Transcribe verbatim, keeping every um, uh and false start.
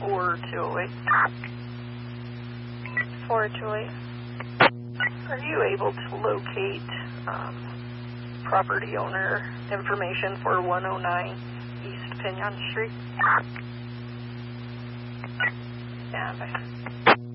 four two oh eight. four two eight. Are you able to locate um, property owner information for one oh nine East Pinion Street? Stand by.